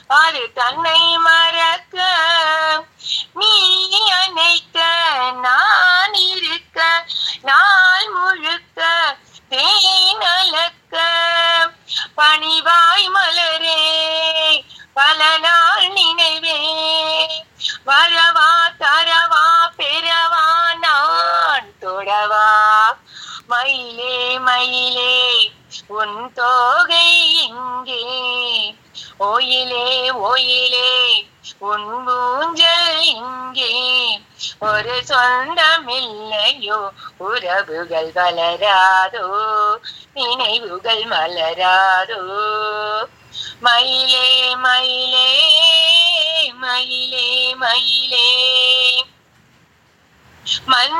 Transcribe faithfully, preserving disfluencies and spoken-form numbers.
அது தன்னை மறக்க நீ அணைக்க நான் இருக்க நாள் முழுக்க தேனலக்க பணிவாய் மலரே பல நாள் நினைவே வரவா தரவா பெறவா நான் தொடவா மயிலே மயிலே உன் தோகை இங்கே ஓயிலே ஓயிலே உன் ஊஞ்சல் இங்கே ஒரு சொந்தமில்லையோ உறவுகள் வளராதோ நினைவுகள் மலராதோ மயிலே மயிலே மயிலே மயிலே மண்